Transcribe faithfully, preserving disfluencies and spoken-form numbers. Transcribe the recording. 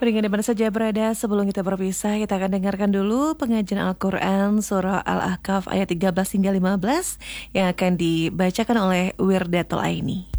Pendengar di mana saja berada, sebelum kita berpisah, kita akan dengarkan dulu pengajian Al-Quran Surah Al-Ahqaf ayat tiga belas hingga lima belas yang akan dibacakan oleh Wirdatul Aini.